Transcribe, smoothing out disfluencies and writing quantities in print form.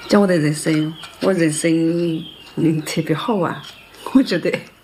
讲我的人生，我人生特别好啊，我觉得。